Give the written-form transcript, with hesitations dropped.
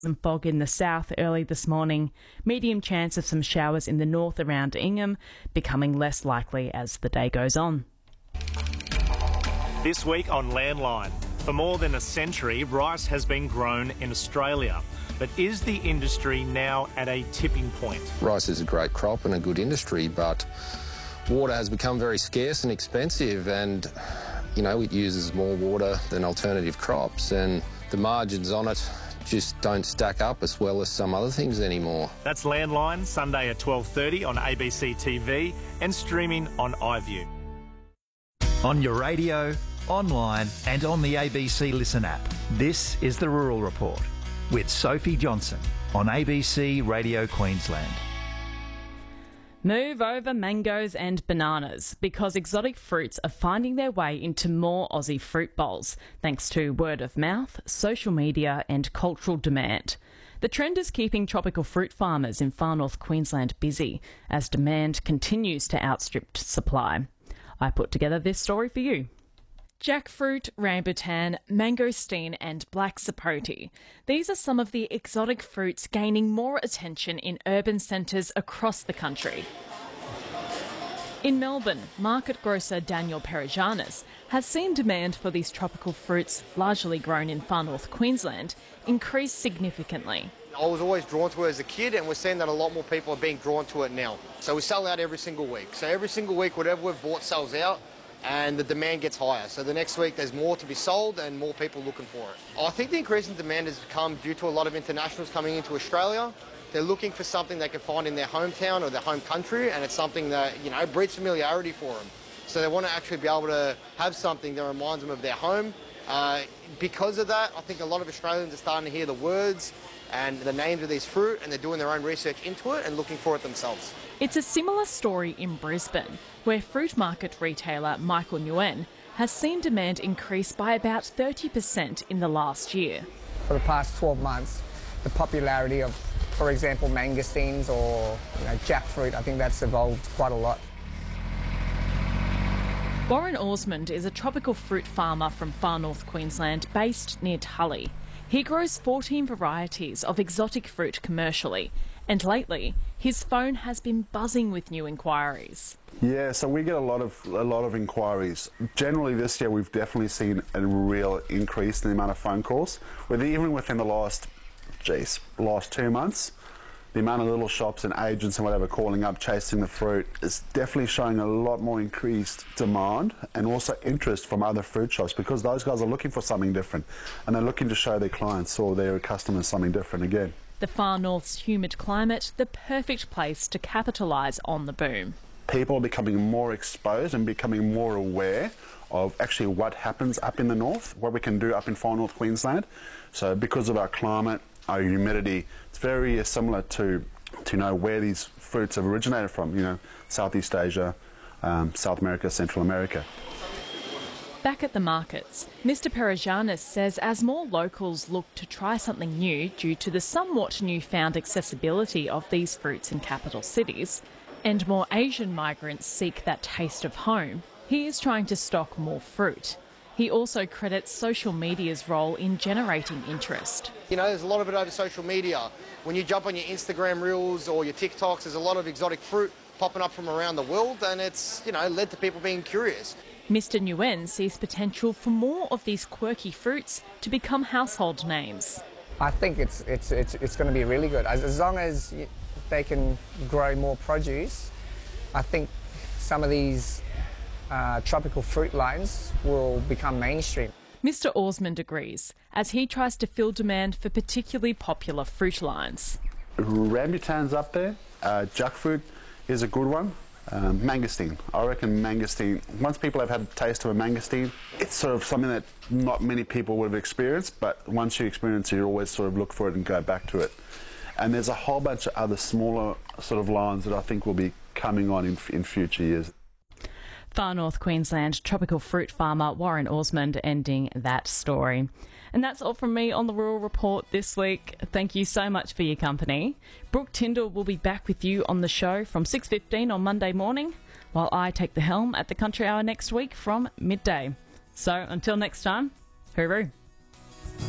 Some fog in the south early this morning. Medium chance of some showers in the north around Ingham, becoming less likely as the day goes on. This week on Landline. For more than a century, rice has been grown in Australia. But is the industry now at a tipping point? Rice is a great crop and a good industry, but water has become very scarce and expensive, and, it uses more water than alternative crops, and the margins on it just don't stack up as well as some other things anymore. That's Landline, Sunday at 12:30 on ABC TV and streaming on iView. On your radio, online and on the ABC Listen app. This is The Rural Report with Sophie Johnson on ABC Radio Queensland. Move over mangoes and bananas because exotic fruits are finding their way into more Aussie fruit bowls thanks to word of mouth, social media and cultural demand. The trend is keeping tropical fruit farmers in far north Queensland busy as demand continues to outstrip supply. I put together this story for you. Jackfruit, rambutan, mangosteen and black sapote. These are some of the exotic fruits gaining more attention in urban centres across the country. In Melbourne, market grocer Daniel Perijanis has seen demand for these tropical fruits, largely grown in far north Queensland, increase significantly. I was always drawn to it as a kid, and we're seeing that a lot more people are being drawn to it now. So we sell out every single week. So every single week, whatever we've bought sells out, and the demand gets higher. So the next week there's more to be sold and more people looking for it. I think the increase in demand has come due to a lot of internationals coming into Australia. They're looking for something they can find in their hometown or their home country, and it's something that, breeds familiarity for them. So they want to actually be able to have something that reminds them of their home. Because of that, I think a lot of Australians are starting to hear the words and the names of these fruit, and they're doing their own research into it and looking for it themselves. It's a similar story in Brisbane, where fruit market retailer Michael Nguyen has seen demand increase by about 30% in the last year. For the past 12 months, the popularity of, for example, mangosteens or jackfruit, I think that's evolved quite a lot. Warren Osmond is a tropical fruit farmer from far north Queensland based near Tully. He grows 14 varieties of exotic fruit commercially, and lately his phone has been buzzing with new inquiries. Yeah, so we get a lot of inquiries. Generally this year we've definitely seen a real increase in the amount of phone calls. Even within the last 2 months, the amount of little shops and agents and whatever calling up, chasing the fruit is definitely showing a lot more increased demand and also interest from other fruit shops, because those guys are looking for something different and they're looking to show their clients or their customers something different again. The far north's humid climate, the perfect place to capitalise on the boom. People are becoming more exposed and becoming more aware of actually what happens up in the north, what we can do up in far north Queensland. So because of our climate, our humidity, it's very similar to where these fruits have originated from, Southeast Asia, South America, Central America. Back at the markets, Mr Perijanis says as more locals look to try something new due to the somewhat newfound accessibility of these fruits in capital cities, and more Asian migrants seek that taste of home, he is trying to stock more fruit. He also credits social media's role in generating interest. There's a lot of it over social media. When you jump on your Instagram reels or your TikToks, there's a lot of exotic fruit popping up from around the world, and it's, led to people being curious. Mr Nguyen sees potential for more of these quirky fruits to become household names. I think it's going to be really good. As long as they can grow more produce, I think some of these tropical fruit lines will become mainstream. Mr Osmond agrees, as he tries to fill demand for particularly popular fruit lines. Rambutan's up there, jackfruit is a good one, mangosteen. I reckon mangosteen, once people have had a taste of a mangosteen, it's sort of something that not many people would have experienced, but once you experience it, you always sort of look for it and go back to it. And there's a whole bunch of other smaller sort of lines that I think will be coming on in future years. Far North Queensland tropical fruit farmer Warren Osmond ending that story. And that's all from me on the Rural Report this week. Thank you so much for your company. Brooke Tyndall will be back with you on the show from 6:15 on Monday morning, while I take the helm at the Country Hour next week from midday. So until next time, hooroo.